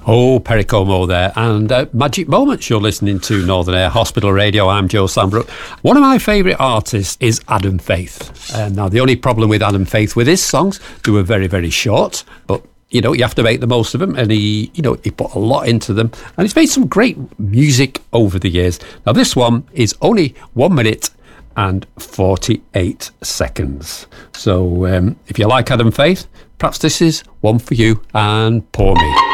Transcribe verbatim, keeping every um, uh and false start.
Oh, Perry Como there, and uh, Magic Moments. You're listening to Northern Air Hospital Radio. I'm Joe Sambrook. One of my favourite artists is Adam Faith. Uh, now, the only problem with Adam Faith with his songs, they were very, very short, but you know, you have to make the most of them, and he, you know, he put a lot into them, and he's made some great music over the years. Now, this one is only one minute and forty-eight seconds. So, um, if you like Adam Faith, perhaps this is one for you, and Pour Me.